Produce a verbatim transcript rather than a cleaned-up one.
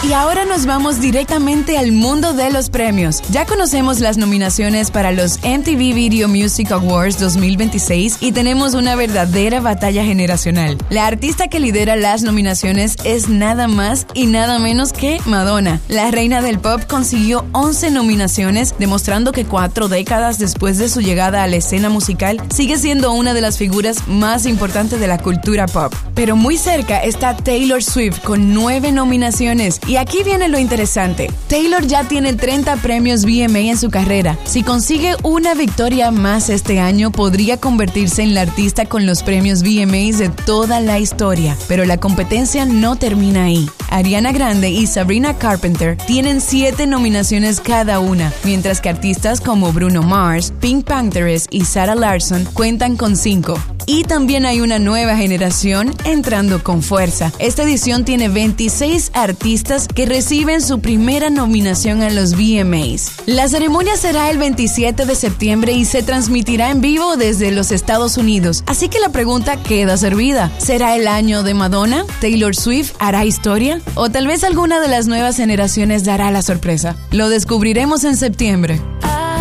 Y ahora nos vamos directamente al mundo de los premios. Ya conocemos las nominaciones para los M T V Video Music Awards dos mil veintiséis y tenemos una verdadera batalla generacional. La artista que lidera las nominaciones es nada más y nada menos que Madonna. La reina del pop consiguió once nominaciones, demostrando que cuatro décadas después de su llegada a la escena musical, sigue siendo una de las figuras más importantes de la cultura pop. Pero muy cerca está Taylor Swift con nueve nominaciones. Y aquí viene lo interesante. Taylor ya tiene treinta premios V M A en su carrera. Si consigue una victoria más este año, podría convertirse en la artista con los premios V M As de toda la historia. Pero la competencia no termina ahí. Ariana Grande y Sabrina Carpenter tienen siete nominaciones cada una, mientras que artistas como Bruno Mars, Pink Panthers y Sarah Larsson cuentan con cinco. Y también hay una nueva generación entrando con fuerza. Esta edición tiene veintiséis artistas que reciben su primera nominación a los V M As. La ceremonia será el veintisiete de septiembre y se transmitirá en vivo desde los Estados Unidos. Así que la pregunta queda servida. ¿Será el año de Madonna? ¿Taylor Swift hará historia? ¿O tal vez alguna de las nuevas generaciones dará la sorpresa? Lo descubriremos en septiembre.